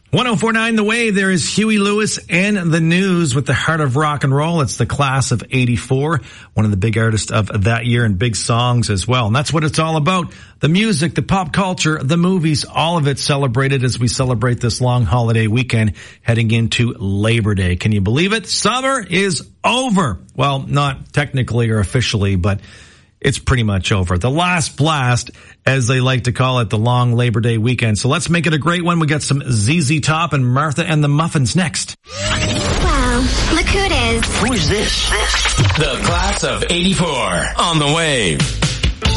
104.9 The Wave, there is Huey Lewis and the News with the heart of rock and roll. It's the class of 84, one of the big artists of that year and big songs as well. And that's what it's all about. The music, the pop culture, the movies, all of it celebrated as we celebrate this long holiday weekend heading into Labor Day. Can you believe it? Summer is over. Well, not technically or officially, but it's pretty much over. The last blast, as they like to call it, the long Labor Day weekend. So let's make it a great one. We got some ZZ Top and Martha and the Muffins next. Wow, look who it is. Who is this? The class of 84 on The Wave.